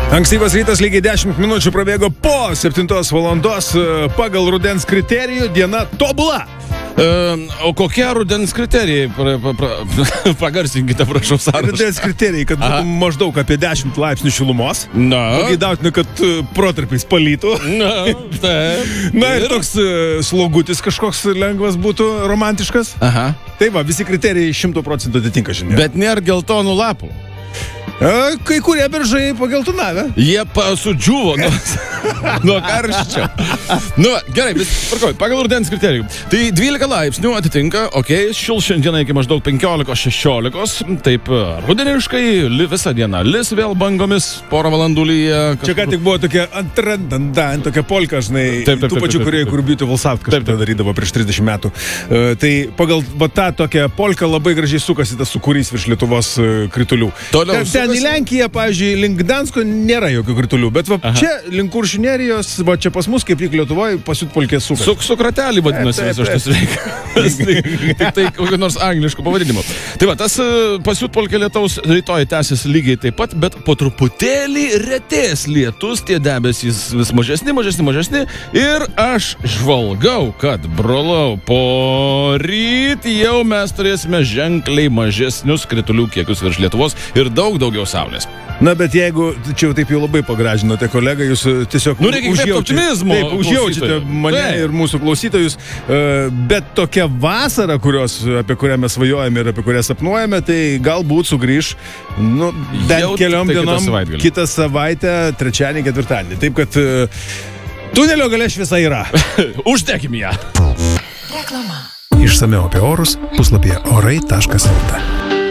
Ankstyvas rytas lygiai 10 minučių prabėgo po 7 valandos. Pagal rudens kriterijų diena tobula. O kokie rudens kriterijai? Pagarsinkite, prašau, sąrašą. Rudens kriterijai, kad būtų maždaug apie 10 laipsnių šilumos. Pageidautina, kad protarpiais palytų. Na ir toks slogutis kažkoks lengvas būtų, romantiškas. Aha. Tai va, visi kriterijai 100% atitinka šiandien. Bet nėra geltonų lapų. Kai kurie beržai pageltonavę. Jie sudžiuvo nuo karščio. Nu, gerai, parkoj, pagal rudens kriterijų. Tai 12 laipsnių atitinka, šil šiandieną iki maždaug 15-16. Taip, rudeniškai, visą dieną lis vėl bangomis, porą valandų lyja. Čia ką tik buvo tokia tokia polka, žinai, tų pačių, kurie kur Beautiful South kažką darydavo prieš 30 metų. Tai pagal tą tokią polką labai gražiai sukasi tas sūkurys virš Lietuvos kritulių. Toliau ten į Lenkiją, pavyzdžiui, link Gdansko nėra jokių kritulių, bet va čia link Kuršių nerijos, va čia pas mus, kaip lyg Lietuvoje, pasiutpolkė sukasi. Sukratelį vadinasi visas šitas reikalas. Tik tai kokio nors angliško pavadinimo. Tai va, tas pasiutpolkė lietaus rytoj tęsis lygiai taip pat, bet po truputėlį retės lietus, tie debesys vis mažesni. Ir aš žvalgau, kad, brolau, poryt jau mes turėsime ženkliai mažesnius kritulių kiekius virš Lietuvos ir daugiau saulės. Na, bet jeigu, čia jau taip jau labai pagražinote, kolega, jūs tiesiog užjaučiate mane ir mūsų klausytojus, bet tokia vasara, apie kurią mes svajojame ir apie kurią sapnuojame, tai galbūt sugrįž, bent keliom dienom kitą savaitę, trečiadienį, ketvirtadienį. Taip, kad tunelio gale šviesa yra. Uždekim ją. Reklama. Išsamiau apie orus puslapyje orai.lt.